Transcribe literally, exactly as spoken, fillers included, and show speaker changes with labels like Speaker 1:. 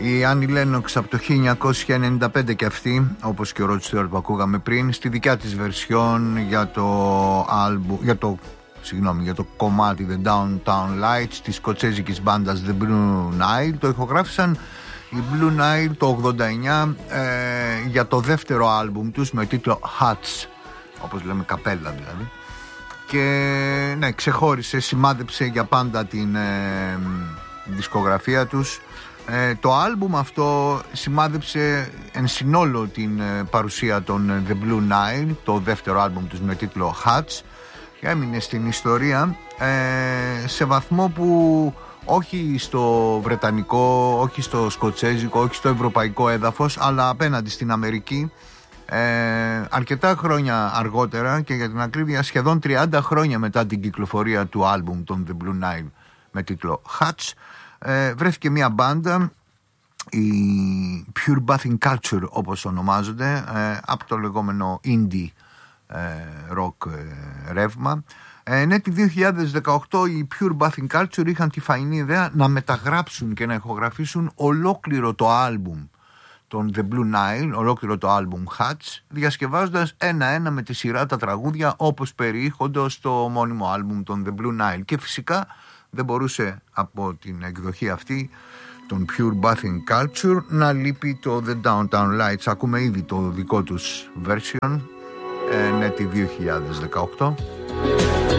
Speaker 1: Η Άννη Λένοξ από το χίλια εννιακόσια ενενήντα πέντε και αυτή, όπως και ο Ρότ Στιούαρτ που ακούγαμε πριν, στη δικιά της βερσιόν για το άλμπου, για το, συγγνώμη, για το κομμάτι The Downtown Lights της σκοτσέζικης μπάντας The Blue Nile. Το ηχογράφησαν οι Blue Nile το ογδόντα εννιά ε, για το δεύτερο άλμπουμ τους με τίτλο Hats, όπως λέμε καπέλα δηλαδή. Και ναι, ξεχώρισε, σημάδεψε για πάντα την ε, δισκογραφία τους. Ε, το άλμπουμ αυτό σημάδεψε εν συνόλο την ε, παρουσία των The Blue Nile, το δεύτερο άλμπουμ τους με τίτλο Hats, και έμεινε στην ιστορία ε, σε βαθμό που όχι στο βρετανικό, όχι στο σκοτσέζικο, όχι στο ευρωπαϊκό έδαφος, αλλά απέναντι στην Αμερική, ε, αρκετά χρόνια αργότερα, και για την ακρίβεια σχεδόν τριάντα χρόνια μετά την κυκλοφορία του άλμπουμ των The Blue Nile με τίτλο Hats, ε, βρέθηκε μια μπάντα, η Pure Bathing Culture όπως ονομάζονται, ε, από το λεγόμενο indie ε, rock ε, ρεύμα. Ε, ναι, το δύο χιλιάδες δεκαοκτώ οι Pure Bathing Culture είχαν τη φαϊνή ιδέα να μεταγράψουν και να ηχογραφήσουν ολόκληρο το άλμπουμ των The Blue Nile, ολόκληρο το άλμπουμ Hats, διασκευάζοντας ένα-ένα με τη σειρά τα τραγούδια όπως περιείχονται στο μόνιμο άλμπουμ των The Blue Nile. Και φυσικά δεν μπορούσε από την εκδοχή αυτή των Pure Bathing Culture να λείπει το The Downtown Lights. Ακούμε ήδη το δικό τους version, ε, ναι, τη δύο χιλιάδες δεκαοκτώ.